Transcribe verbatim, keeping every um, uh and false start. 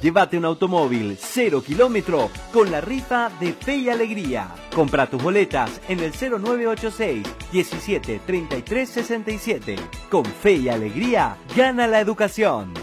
Llévate un automóvil cero kilómetro con la rifa de Fe y Alegría. Compra tus boletas en el cero nueve ocho seis, diecisiete, treinta y tres, sesenta y siete. Con Fe y Alegría, gana la educación.